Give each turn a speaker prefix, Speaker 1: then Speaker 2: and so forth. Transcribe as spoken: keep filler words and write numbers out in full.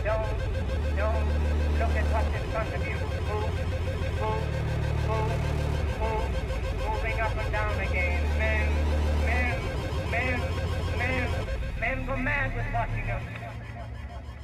Speaker 1: Don't, don't look at what's in front of you. Move, move, move, move, moving up and down again. Men, men, men, men, men go mad with watching us.